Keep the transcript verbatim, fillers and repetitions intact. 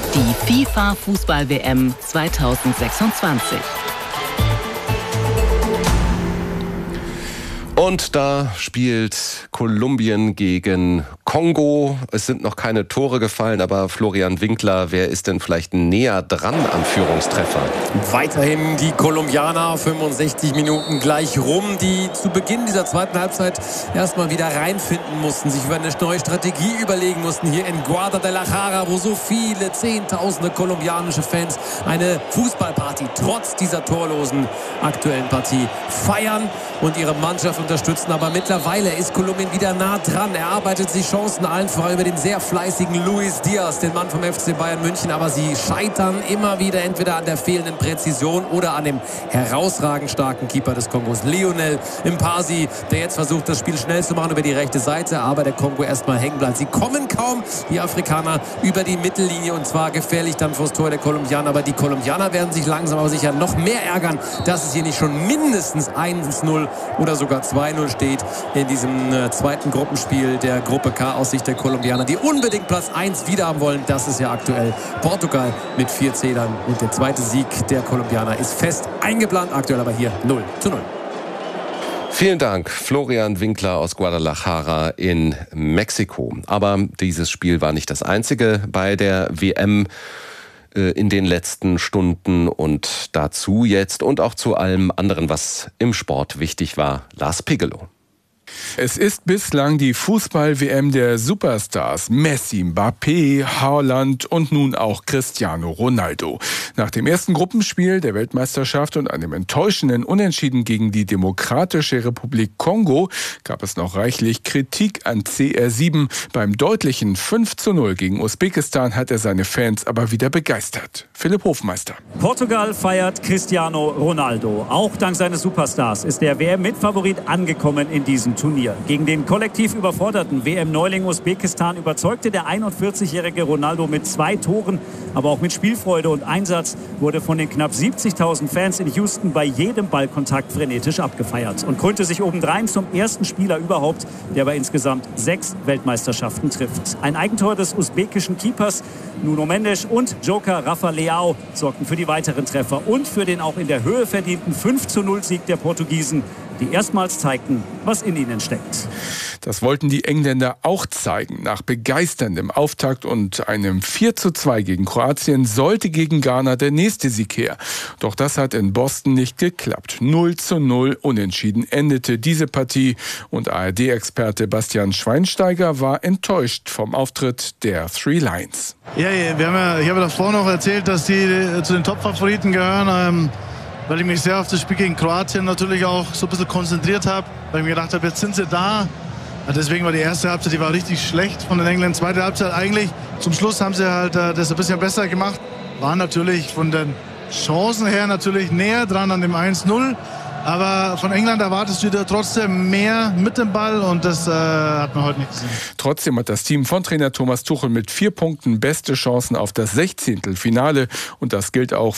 Die FIFA-Fußball-W M zweitausendsechsundzwanzig. Und da spielt Kolumbien gegen Kongo. Es sind noch keine Tore gefallen, aber Florian Winkler, wer ist denn vielleicht näher dran am Führungstreffer? Weiterhin die Kolumbianer, fünfundsechzig Minuten gleich rum, die zu Beginn dieser zweiten Halbzeit erstmal wieder reinfinden mussten, sich über eine neue Strategie überlegen mussten, hier in Guadalajara, wo so viele zehntausende kolumbianische Fans eine Fußballparty trotz dieser torlosen aktuellen Partie feiern und ihre Mannschaft unterstützen. Aber mittlerweile ist Kolumbien wieder nah dran. Er arbeitet sich Chancen allen voran über den sehr fleißigen Luis Diaz, den Mann vom F C Bayern München. Aber sie scheitern immer wieder entweder an der fehlenden Präzision oder an dem herausragend starken Keeper des Kongos, Lionel Mpasi, der jetzt versucht, das Spiel schnell zu machen über die rechte Seite. Aber der Kongo erstmal hängen bleibt. Sie kommen kaum, die Afrikaner, über die Mittellinie und zwar gefährlich dann vors Tor der Kolumbianer. Aber die Kolumbianer werden sich langsam aber sicher noch mehr ärgern, dass es hier nicht schon mindestens eins null oder sogar zwei null steht in diesem äh, zweiten Gruppenspiel der Gruppe K aus Sicht der Kolumbianer, die unbedingt Platz eins wieder haben wollen. Das ist ja aktuell Portugal mit vier Zählern und der zweite Sieg der Kolumbianer ist fest eingeplant, aktuell aber hier null zu null. Vielen Dank, Florian Winkler aus Guadalajara in Mexiko. Aber dieses Spiel war nicht das einzige bei der W M in den letzten Stunden und dazu jetzt und auch zu allem anderen, was im Sport wichtig war, Lars Pigelow. Es ist bislang die Fußball-W M der Superstars Messi, Mbappé, Haaland und nun auch Cristiano Ronaldo. Nach dem ersten Gruppenspiel der Weltmeisterschaft und einem enttäuschenden Unentschieden gegen die Demokratische Republik Kongo gab es noch reichlich Kritik an C R sieben. Beim deutlichen fünf zu null gegen Usbekistan hat er seine Fans aber wieder begeistert. Philipp Hofmeister. Portugal feiert Cristiano Ronaldo. Auch dank seines Superstars ist der W M-Mitfavorit angekommen in diesem Turnier. Gegen den kollektiv überforderten W M-Neuling Usbekistan überzeugte der einundvierzigjährige Ronaldo mit zwei Toren, aber auch mit Spielfreude und Einsatz wurde von den knapp siebzigtausend Fans in Houston bei jedem Ballkontakt frenetisch abgefeiert und krönte sich obendrein zum ersten Spieler überhaupt, der bei insgesamt sechs Weltmeisterschaften trifft. Ein Eigentor des usbekischen Keepers Nuno Mendes und Joker Rafa Leao sorgten für die weiteren Treffer und für den auch in der Höhe verdienten fünf zu null Sieg der Portugiesen, die erstmals zeigten, was in ihnen steckt. Das wollten die Engländer auch zeigen. Nach begeisterndem Auftakt und einem vier zu zwei gegen Kroatien sollte gegen Ghana der nächste Sieg her. Doch das hat in Boston nicht geklappt. null zu null unentschieden endete diese Partie und A R D-Experte Bastian Schweinsteiger war enttäuscht vom Auftritt der Three Lions. Ja, wir haben ja, ich habe davor noch erzählt, dass die zu den Top-Favoriten gehören. Ähm weil ich mich sehr auf das Spiel gegen Kroatien natürlich auch so ein bisschen konzentriert habe, weil ich mir gedacht habe, jetzt sind sie da. Deswegen war die erste Halbzeit, die war richtig schlecht von den Engländern. Zweite Halbzeit eigentlich, zum Schluss haben sie halt äh, das ein bisschen besser gemacht. Waren natürlich von den Chancen her natürlich näher dran an dem eins null. Aber von England erwartest du dir trotzdem mehr mit dem Ball und das äh, hat man heute nicht gesehen. Trotzdem hat das Team von Trainer Thomas Tuchel mit vier Punkten beste Chancen auf das Sechzehntelfinale und das gilt auch